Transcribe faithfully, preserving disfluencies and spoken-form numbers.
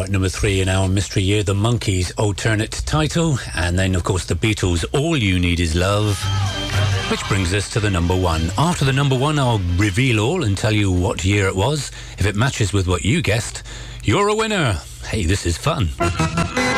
at number three in our mystery year, the Monkees' alternate title, and then of course the Beatles' All You Need Is Love, which brings us to the number one. After the number one, I'll reveal all and tell you what year it was. If it matches with what you guessed, you're a winner. Hey, this is fun.